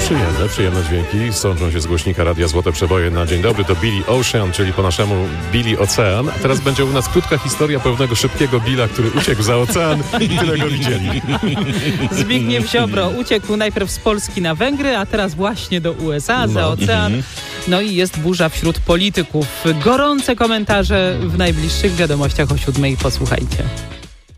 Przyjemne dźwięki sączą się z głośnika Radia Złote Przeboje na dzień dobry. To Billy Ocean, czyli po naszemu Billy Ocean. A teraz będzie u nas krótka historia pewnego szybkiego Billa, który uciekł za ocean i tyle go widzieli. Zbigniew Ziobro uciekł najpierw z Polski na Węgry, a teraz właśnie do USA za ocean. No i jest burza wśród polityków. Gorące komentarze w najbliższych wiadomościach o 7:00. Posłuchajcie.